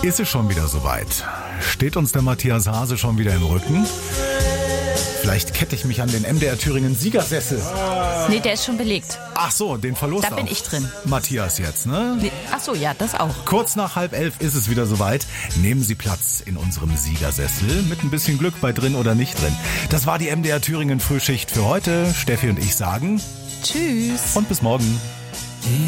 Ist es schon wieder soweit? Steht uns der Matthias Hase schon wieder im Rücken? Vielleicht kette ich mich an den MDR Thüringen Siegersessel. Nee, der ist schon belegt. Ach so, den verlost Da bin ich drin. Matthias jetzt, ne? Nee. Ach so, ja, das auch. Kurz nach 10:30 ist es wieder soweit. Nehmen Sie Platz in unserem Siegersessel. Mit ein bisschen Glück bei drin oder nicht drin. Das war die MDR Thüringen Frühschicht für heute. Steffi und ich sagen Tschüss. und bis morgen.